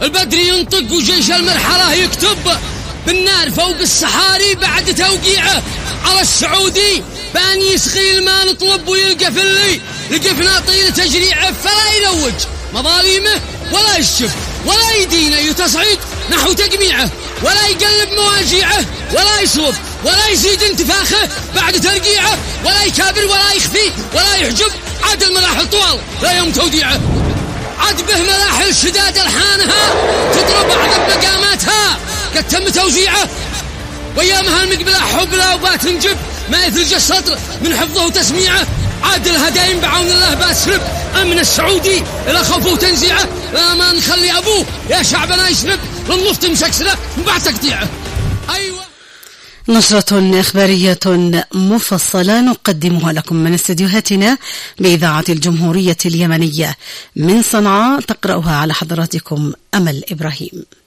البدري ينطق وجيش المرحلة يكتب بالنار فوق الصحاري بعد توقيعه على السعودي بان يسقي ما نطلب ويلقى في اللي لقفنا طيل تجريعه فلا يلوج مظالمه ولا يشف ولا يدينه يتصعد نحو تجميعه ولا يقلب مواجيعه ولا يصلب ولا يزيد انتفاخه بعد ترقيعه ولا يكابر ولا يخفي ولا يحجب عاد المراحل طوال لا يوم توديعه عاد به مراحل شداد الحانها تضرب أعظم مقاماتها قد تم توزيعه وأيامها المقبلة حبلة وبات نجب ما يثلج السطر من حفظه وتسميعه عاد الهدايم بعون الله باسلب أمن السعودي إلى خوفه وتنزيعه لا ما نخلي أبوه يا شعبنا يسلب للنفط مسكسله من بعد تقطيعه. أيوة نشرة إخبارية مفصلة نقدمها لكم من استديوهاتنا بإذاعة الجمهورية اليمنية من صنعاء، تقرأها على حضراتكم أمل إبراهيم.